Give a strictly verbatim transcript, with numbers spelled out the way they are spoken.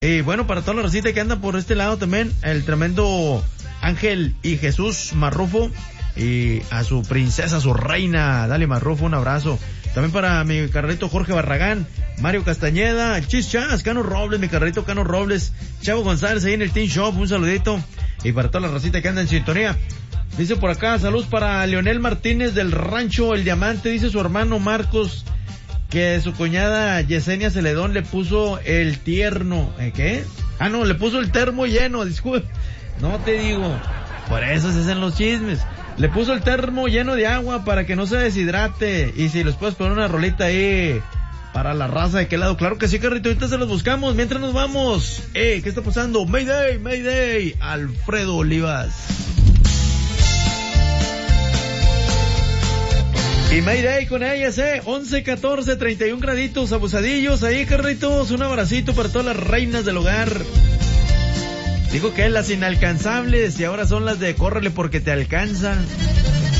Y bueno, para toda la recita que anda por este lado también, el tremendo Ángel y Jesús Marrufo, y a su princesa, a su reina, dale Marrufo, un abrazo. También para mi carrito Jorge Barragán, Mario Castañeda, el Chis Chas, Cano Robles, mi carrito Cano Robles, Chavo González ahí en el Team Shop, un saludito. Y para toda la racita que anda en sintonía. Dice por acá, saludos para Leonel Martínez del Rancho El Diamante, dice su hermano Marcos, que su cuñada Yesenia Celedón le puso el tierno, ¿eh, qué? Ah, no, le puso el termo lleno, disculpe. No te digo, por eso se hacen los chismes. Le puso el termo lleno de agua para que no se deshidrate. Y si les puedes poner una rolita ahí para la raza de qué lado. Claro que sí, carrito, ahorita se los buscamos mientras nos vamos. Eh, ¿qué está pasando? Mayday, Mayday, Alfredo Olivas. Y Mayday con ellas, eh, once, catorce, treinta y un graditos, abusadillos ahí, carritos, un abracito para todas las reinas del hogar. Digo que las inalcanzables y ahora son las de córrele porque te alcanza.